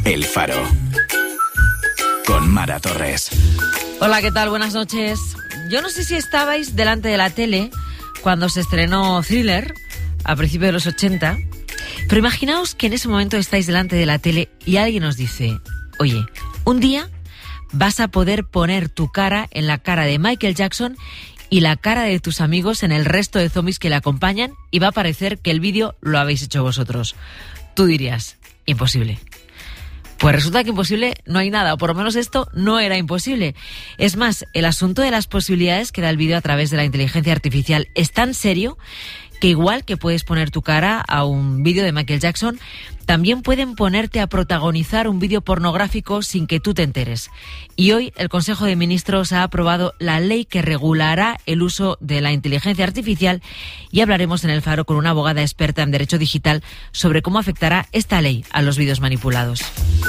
El Faro. Con Mara Torres. Hola, ¿qué tal? Buenas noches. Yo no sé si estabais delante de la tele cuando se estrenó Thriller, a principios de los 80, pero imaginaos que en ese momento estáis delante de la tele y alguien os dice: oye, un día vas a poder poner tu cara en la cara de Michael Jackson y la cara de tus amigos en el resto de zombies que le acompañan y va a parecer que el vídeo lo habéis hecho vosotros. Tú dirías: imposible. Pues resulta que imposible no hay nada, o por lo menos esto no era imposible. Es más, el asunto de las posibilidades que da el vídeo a través de la inteligencia artificial es tan serio que igual que puedes poner tu cara a un vídeo de Michael Jackson, también pueden ponerte a protagonizar un vídeo pornográfico sin que tú te enteres. Y hoy el Consejo de Ministros ha aprobado la ley que regulará el uso de la inteligencia artificial y hablaremos en El Faro con una abogada experta en derecho digital sobre cómo afectará esta ley a los vídeos manipulados.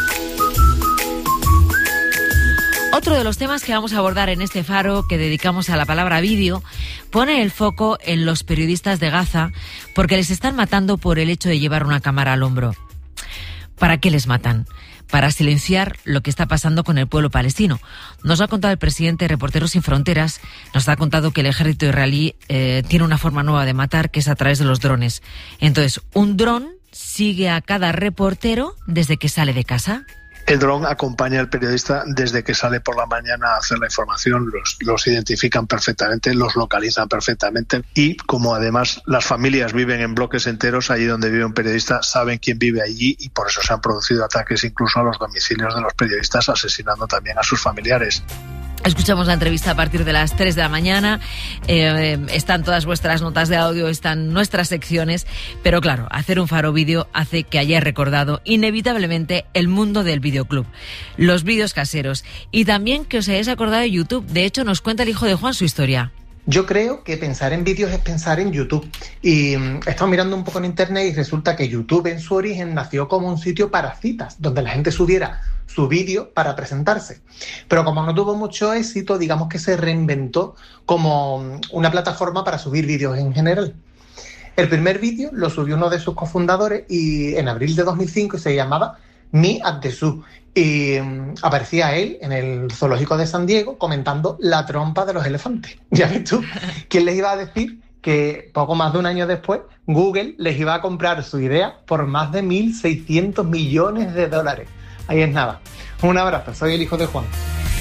Otro de los temas que vamos a abordar en este Faro, que dedicamos a la palabra vídeo, pone el foco en los periodistas de Gaza porque les están matando por el hecho de llevar una cámara al hombro. ¿Para qué les matan? Para silenciar lo que está pasando con el pueblo palestino. Nos lo ha contado el presidente de Reporteros Sin Fronteras, nos ha contado que el ejército israelí tiene una forma nueva de matar, que es a través de los drones. Entonces, un dron sigue a cada reportero desde que sale de casa. El dron acompaña al periodista desde que sale por la mañana a hacer la información, los identifican perfectamente, los localizan perfectamente y como además las familias viven en bloques enteros, allí donde vive un periodista saben quién vive allí y por eso se han producido ataques incluso a los domicilios de los periodistas, asesinando también a sus familiares. Escuchamos la entrevista a partir de las 3 de la mañana, están todas vuestras notas de audio, están nuestras secciones, pero claro, hacer un Faro Vídeo hace que hayáis recordado inevitablemente el mundo del videoclub, los vídeos caseros y también que os hayáis acordado de YouTube. De hecho, nos cuenta el hijo de Juan su historia. Yo creo que pensar en vídeos es pensar en YouTube. Y he estado mirando un poco en internet y resulta que YouTube en su origen nació como un sitio para citas, donde la gente subiera su vídeo para presentarse. Pero como no tuvo mucho éxito, digamos que se reinventó como una plataforma para subir vídeos en general. El primer vídeo lo subió uno de sus cofundadores y en abril de 2005 se llamaba Me at the Zoo. Y aparecía él en el zoológico de San Diego comentando la trompa de los elefantes. Ya ves tú, ¿quién les iba a decir que poco más de un año después Google les iba a comprar su idea por más de 1.600 millones de dólares? Ahí es nada. Un abrazo, soy el hijo de Juan.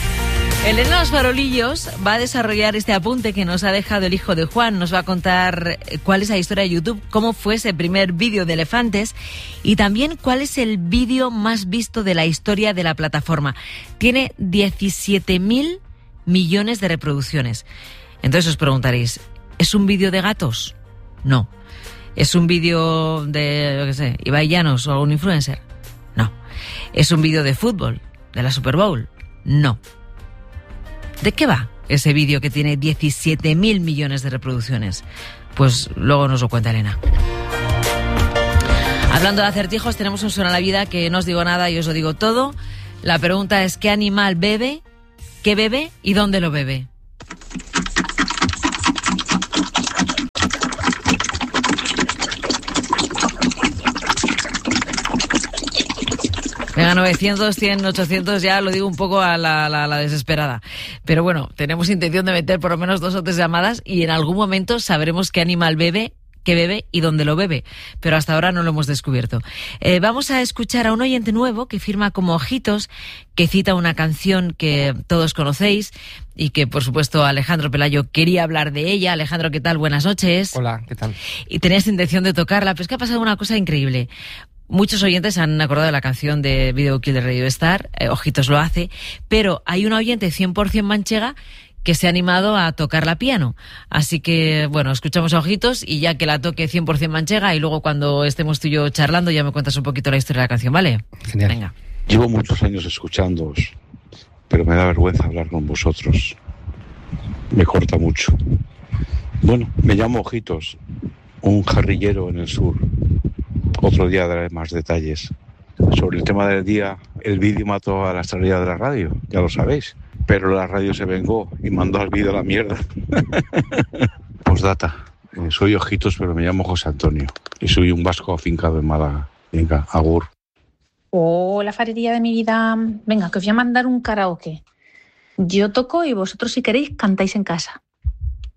Elena Los Farolillos va a desarrollar este apunte que nos ha dejado el hijo de Juan. Nos va a contar cuál es la historia de YouTube, cómo fue ese primer vídeo de elefantes y también cuál es el vídeo más visto de la historia de la plataforma. Tiene 17.000 millones de reproducciones. Entonces os preguntaréis, ¿es un vídeo de gatos? No. ¿Es un vídeo de, yo qué sé, Ibai Llanos o algún influencer? No. ¿Es un vídeo de fútbol? ¿De la Super Bowl? No. ¿De qué va ese vídeo que tiene 17.000 millones de reproducciones? Pues luego nos lo cuenta Elena. Hablando de acertijos, tenemos un Suena la Vida que no os digo nada y os lo digo todo. La pregunta es: ¿qué animal bebe, qué bebe y dónde lo bebe? Venga, 900, 100, 800, ya lo digo un poco a la desesperada. Pero bueno, tenemos intención de meter por lo menos 2 o 3 llamadas y en algún momento sabremos qué animal bebe, qué bebe y dónde lo bebe. Pero hasta ahora no lo hemos descubierto. Vamos a escuchar a un oyente nuevo que firma como Ojitos, que cita una canción que todos conocéis y que, por supuesto, Alejandro Pelayo quería hablar de ella. Alejandro, ¿qué tal? Buenas noches. Hola, ¿qué tal? Y tenías intención de tocarla, pero es que ha pasado una cosa increíble. Muchos oyentes han acordado de la canción de Video Kill de Radio Star, Ojitos lo hace, pero hay una oyente 100% manchega que se ha animado a tocarla a piano. Así que, bueno, escuchamos a Ojitos y ya que la toque 100% manchega y luego cuando estemos tú y yo charlando ya me cuentas un poquito la historia de la canción, ¿vale? Genial. Venga. Llevo muchos años escuchándoos, pero me da vergüenza hablar con vosotros. Me corta mucho. Bueno, me llamo Ojitos, un jarrillero en el sur. Otro día daré más detalles. Sobre el tema del día, el vídeo mató a la estrella de la radio, ya lo sabéis. Pero la radio se vengó y mandó al vídeo a la mierda. Postdata. Soy Ojitos, pero me llamo José Antonio. Y soy un vasco afincado en Málaga. Venga, agur. Hola, farería de mi vida. Venga, que os voy a mandar un karaoke. Yo toco y vosotros, si queréis, cantáis en casa.